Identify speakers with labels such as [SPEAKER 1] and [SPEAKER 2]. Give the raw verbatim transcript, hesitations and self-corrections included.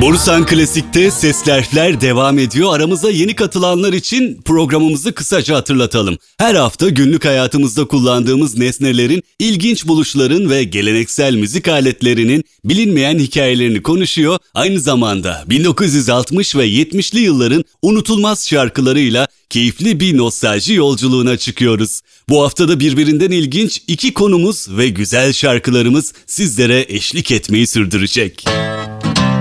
[SPEAKER 1] Borusan Klasik'te Sesli Harfler devam ediyor. Aramıza yeni katılanlar için programımızı kısaca hatırlatalım. Her hafta günlük hayatımızda kullandığımız nesnelerin, ilginç buluşların ve geleneksel müzik aletlerinin bilinmeyen hikayelerini konuşuyor. Aynı zamanda bin dokuz yüz altmış ve yetmişli yılların unutulmaz şarkılarıyla keyifli bir nostalji yolculuğuna çıkıyoruz. Bu haftada birbirinden ilginç iki konumuz ve güzel şarkılarımız sizlere eşlik etmeyi sürdürecek.